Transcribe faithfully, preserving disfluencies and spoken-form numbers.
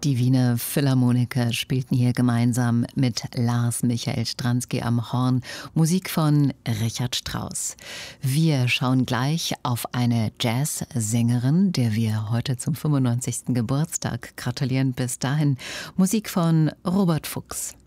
Die Wiener Philharmoniker spielten hier gemeinsam mit Lars Michael Stransky am Horn Musik von Richard Strauss. Wir schauen gleich auf eine Jazzsängerin, der wir heute zum fünfundneunzigsten Geburtstag gratulieren. Bis dahin Musik von Robert Fuchs.